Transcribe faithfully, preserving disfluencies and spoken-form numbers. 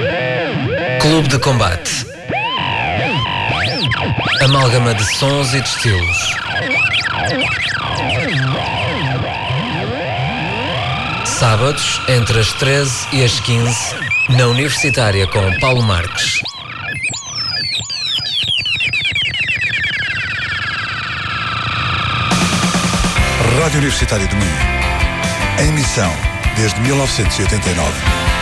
Clube de Combate. Amálgama de sons e de estilos. Sábados, entre as treze e as quinze, na Universitária com Paulo Marques. Rádio Universitária de Minho. Em emissão desde mil novecentos e oitenta e nove.